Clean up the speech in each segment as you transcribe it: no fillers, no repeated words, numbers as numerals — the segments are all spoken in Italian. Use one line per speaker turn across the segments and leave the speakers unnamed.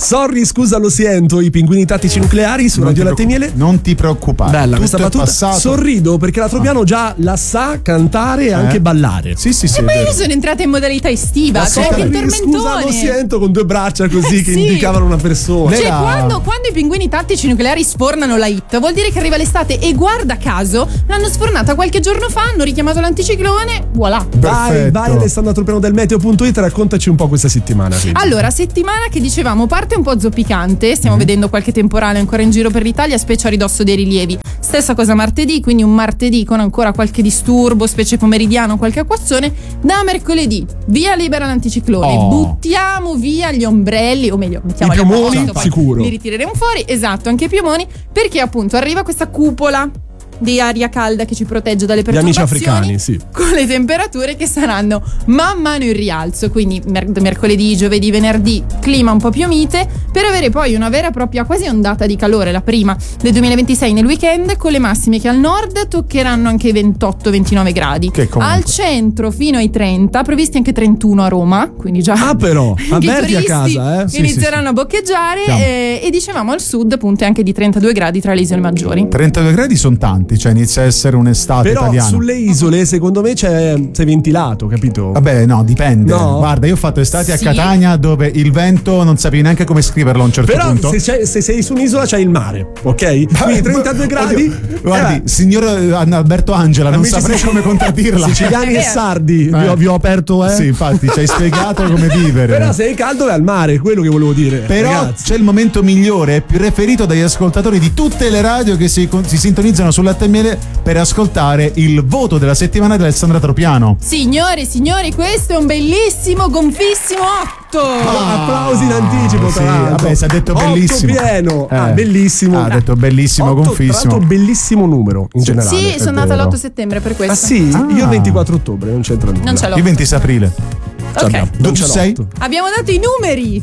Sorry, scusa, lo sento, i pinguini tattici nucleari su Radio Latte e Miele.
Non ti preoccupare.
Bella questa battuta. Sorrido perché la Tropiano già la sa cantare e anche ballare.
Sì.
Ma io sono entrata in modalità estiva, cioè che tormentone.
Scusa, lo sento, con due braccia così che indicavano una persona.
Cioè quando i pinguini tattici nucleari sfornano la hit, vuol dire che arriva l'estate, e guarda caso l'hanno sfornata qualche giorno fa, hanno richiamato l'anticiclone, voilà.
Vai Alessandra Tropiano del Meteo.it, raccontaci un po' questa settimana.
Allora, settimana che dicevamo parte un po' zoppicante, stiamo vedendo qualche temporale ancora in giro per l'Italia, specie a ridosso dei rilievi. Stessa cosa martedì, quindi un martedì con ancora qualche disturbo, specie pomeridiano, qualche acquazzone. Da mercoledì, via libera l'anticiclone, buttiamo via gli ombrelli, o meglio, mettiamo
i piumoni, sicuro.
Li ritireremo fuori, esatto, anche i piumoni, perché appunto arriva questa cupola di aria calda che ci protegge dalle perturbazioni.
Gli amici africani, sì.
Con le temperature che saranno man mano in rialzo, quindi mercoledì, giovedì, venerdì clima un po' più mite, per avere poi una vera e propria quasi ondata di calore, la prima del 2026 nel weekend, con le massime che al nord toccheranno anche i 28-29 gradi. Al centro fino ai 30, previsti anche 31 a Roma, quindi già
però avverti a casa,
inizieranno a boccheggiare, e dicevamo al sud appunto anche di 32 gradi tra le isole maggiori.
32 gradi sono tanti, cioè inizia a essere un'estate
però
italiana.
Sulle isole secondo me sei ventilato, capito?
Vabbè, no, dipende. Guarda, io ho fatto estati a Catania dove il vento non sapevi neanche come scriverlo a un certo punto.
Però se sei su un'isola c'è il mare, ok? Quindi 32 gradi.
Guardi, signor Alberto Angela, non saprei come contraddirla.
Siciliani e sardi, vi ho aperto,
Sì, infatti ci hai spiegato come vivere.
Però se è caldo è al mare, quello che volevo dire.
Però
ragazzi,
c'è il momento migliore, più preferito dagli ascoltatori di tutte le radio che si sintonizzano sul Latte e Miele per ascoltare il voto della settimana di Alessandra Tropiano.
Signori, questo è un bellissimo, gonfissimo 8.
Applausi in anticipo, tra l'altro.
Vabbè, si è detto bellissimo.
8 pieno. Bellissimo.
Ha detto bellissimo,
8,
gonfissimo.
Tra l'altro bellissimo numero in generale.
Sì, sono nata l'8 settembre per questo.
Ah sì? Io il 24 ottobre, non c'entra nulla.
Non ce l'ho.
Io 26 aprile.
Ok.
Tu sei?
Abbiamo dato i numeri.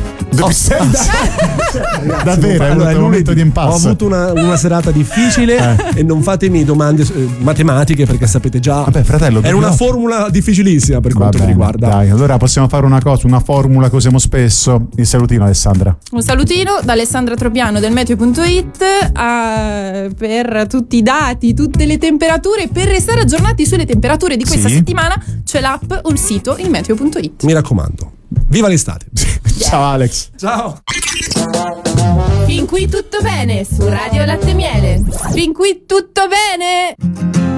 Davvero,
allora,
è un momento di impasse.
Ho avuto una serata difficile e non fatemi domande matematiche perché sapete già.
Vabbè, fratello,
era una formula difficilissima per quanto mi riguarda.
Dai, allora possiamo fare una formula che usiamo spesso. Il salutino, Alessandra.
Un salutino da Alessandra Tropiano del Meteo.it per tutti i dati, tutte le temperature. Per restare aggiornati sulle temperature di questa settimana c'è l'app o il sito il Meteo.it.
Mi raccomando. Viva l'estate.
Ciao Alex.
Ciao.
Fin qui tutto bene su Radio Latte e Miele.
Fin qui tutto bene.